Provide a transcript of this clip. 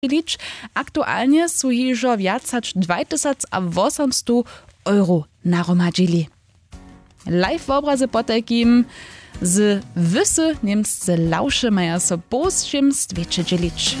dzielić. Aktualnie są hižo viac 2800 euro naromadzili. Live w obrazy potakim z wysy niemscy lausze maja so po z czym stwiecie dzielić.